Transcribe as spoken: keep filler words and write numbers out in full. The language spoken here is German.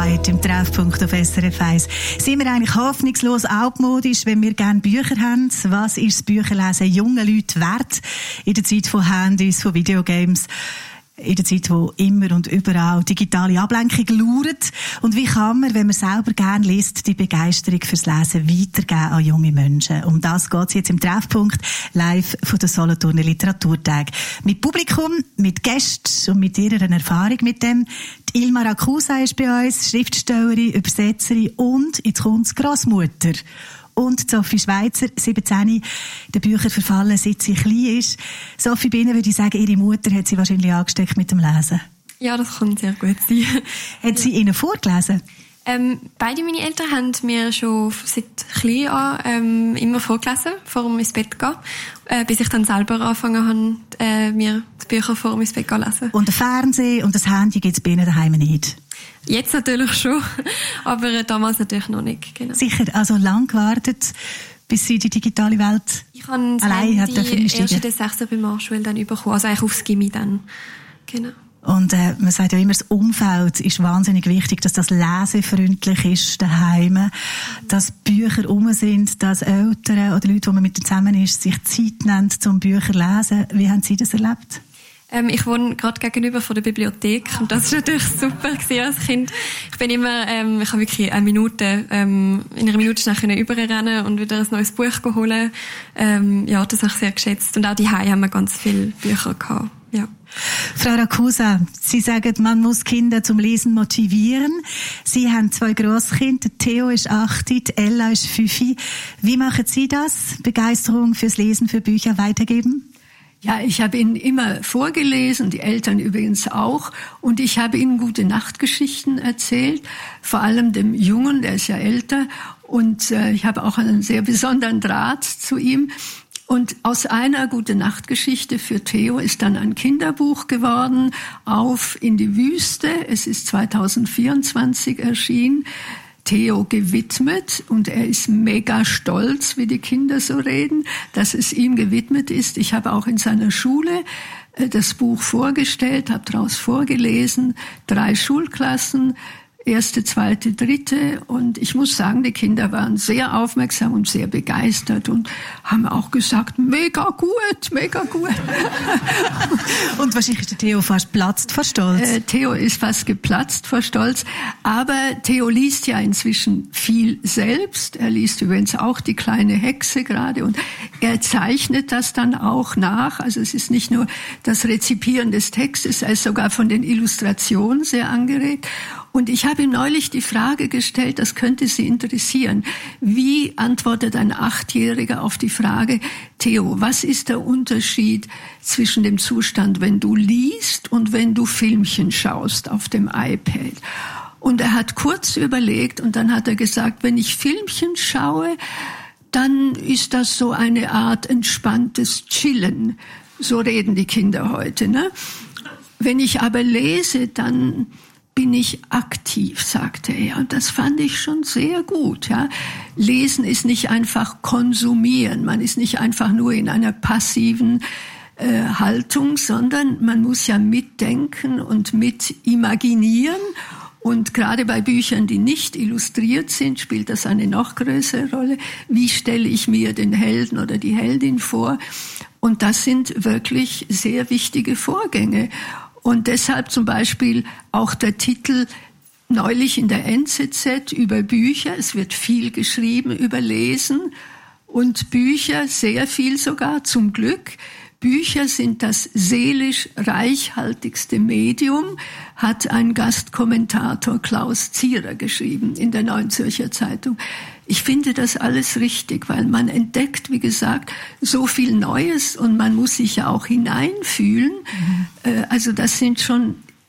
White im Treffpunkt auf S R F eins. Sind wir eigentlich hoffnungslos altmodisch, wenn wir gerne Bücher haben? Was ist das Bücherlesen jungen Leuten wert in der Zeit von Handys, von Videogames? In der Zeit, wo immer und überall digitale Ablenkung lauert. Und wie kann man, wenn man selber gerne liest, die Begeisterung fürs Lesen weitergeben an junge Menschen? Um das geht es jetzt im Treffpunkt live von der Solothurner Literaturtag. Mit Publikum, mit Gästen und mit ihrer Erfahrung mit dem. Die Ilma Rakusa ist bei uns, Schriftstellerin, Übersetzerin und jetzt kommt Grossmutter. Und Sophie Schweizer, siebzehn, den Büchern verfallen, seit sie klein ist. Sophie, bei Ihnen würde ich sagen, Ihre Mutter hat Sie wahrscheinlich angesteckt mit dem Lesen. Ja, das kann sehr gut sein. Hat sie Ihnen vorgelesen? Ähm, beide meine Eltern haben mir schon seit klein an ähm, immer vorgelesen, vor dem ins Bett gehen, äh, bis ich dann selber angefangen habe, äh, mir die Bücher vor dem ins Bett gehen lesen. Und der Fernseher und das Handy gibt es bei Ihnen daheim nicht? Jetzt natürlich schon, aber damals natürlich noch nicht. Genau. Sicher, also lang gewartet, bis Sie die digitale Welt ich allein hat dürfen einsteigen. Ich habe erst in der sechsten Primarschule dann bekommen, also eigentlich aufs Gymi dann. Genau. Und äh, man sagt ja immer, das Umfeld ist wahnsinnig wichtig, dass das lesefreundlich ist daheim, dass Bücher rum sind, dass Eltern oder Leute, die man mit denen zusammen ist, sich Zeit nehmen zum Bücher lesen. Wie haben Sie das erlebt? Ähm, ich wohne gerade gegenüber von der Bibliothek und das war natürlich super gewesen als Kind. Ich bin immer, ähm, ich habe wirklich eine Minute, ähm, in einer Minute schnell können überrennen und wieder ein neues Buch holen. Ähm, ja, das habe ich sehr geschätzt. Und auch daheim haben wir ganz viele Bücher gehabt. Ja. Frau Rakusa, Sie sagen, man muss Kinder zum Lesen motivieren. Sie haben zwei Grosskinder, Theo ist acht, die Ella ist fünf. Wie machen Sie das? Begeisterung fürs Lesen, für Bücher weitergeben? Ja, ich habe ihnen immer vorgelesen, die Eltern übrigens auch. Und ich habe ihnen gute Nachtgeschichten erzählt, vor allem dem Jungen, der ist ja älter. Und äh, ich habe auch einen sehr besonderen Draht zu ihm. Und aus einer gute Nachtgeschichte für Theo ist dann ein Kinderbuch geworden, Auf in die Wüste. Es ist zweitausendvierundzwanzig erschienen. Theo gewidmet und er ist mega stolz, wie die Kinder so reden, dass es ihm gewidmet ist. Ich habe auch in seiner Schule das Buch vorgestellt, habe daraus vorgelesen, drei Schulklassen, erste, zweite, dritte und ich muss sagen, die Kinder waren sehr aufmerksam und sehr begeistert und haben auch gesagt, mega gut, mega gut. Und wahrscheinlich ist der Theo fast platzt vor Stolz. Äh, Theo ist fast geplatzt vor Stolz, aber Theo liest ja inzwischen viel selbst. Er liest übrigens auch die kleine Hexe gerade und er zeichnet das dann auch nach. Also es ist nicht nur das Rezipieren des Textes, er ist sogar von den Illustrationen sehr angeregt. Und ich habe ihm neulich die Frage gestellt, das könnte Sie interessieren. Wie antwortet ein Achtjähriger auf die Frage, Theo, was ist der Unterschied zwischen dem Zustand, wenn du liest und wenn du Filmchen schaust auf dem iPad? Und er hat kurz überlegt und dann hat er gesagt, wenn ich Filmchen schaue, dann ist das so eine Art entspanntes Chillen. So reden die Kinder heute, ne? Wenn ich aber lese, dann bin ich aktiv, sagte er. Und das fand ich schon sehr gut. Ja. Lesen ist nicht einfach konsumieren. Man ist nicht einfach nur in einer passiven äh, Haltung, sondern man muss ja mitdenken und mit imaginieren. Und gerade bei Büchern, die nicht illustriert sind, spielt das eine noch größere Rolle. Wie stelle ich mir den Helden oder die Heldin vor? Und das sind wirklich sehr wichtige Vorgänge. Und deshalb zum Beispiel auch der Titel neulich in der N Z Z über Bücher. Es wird viel geschrieben über Lesen und Bücher, sehr viel sogar, zum Glück. Bücher sind das seelisch reichhaltigste Medium, hat ein Gastkommentator Klaus Zierer geschrieben in der Neuen Zürcher Zeitung. Ich finde das alles richtig, weil man entdeckt, wie gesagt, so viel Neues und man muss sich ja auch hineinfühlen. Mhm. Also das sind schon